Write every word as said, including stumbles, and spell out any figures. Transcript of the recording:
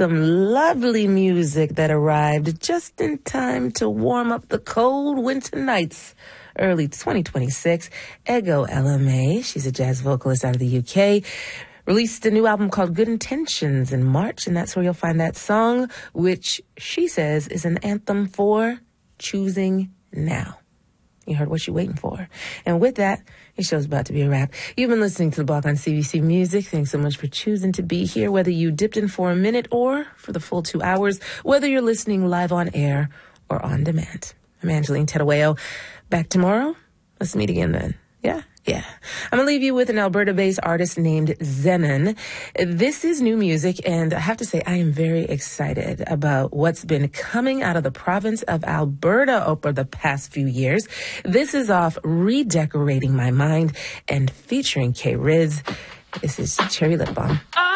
some lovely music that arrived just in time to warm up the cold winter nights. Early twenty twenty-six, Ego L M A, she's a jazz vocalist out of the U K, released a new album called Good Intentions in March, and that's where you'll find that song, which she says is an anthem for choosing now. You heard what you're waiting for. And with that, the show's about to be a wrap. You've been listening to The Block on C B C Music. Thanks so much for choosing to be here, whether you dipped in for a minute or for the full two hours, whether you're listening live on air or on demand. I'm Angeline Tedaweo. Back tomorrow. Let's meet again then. Yeah? Yeah. I'm going to leave you with an Alberta-based artist named Zenon. This is new music, and I have to say I am very excited about what's been coming out of the province of Alberta over the past few years. This is off Redecorating My Mind and featuring K-Riz. This is Cherry Lip Balm.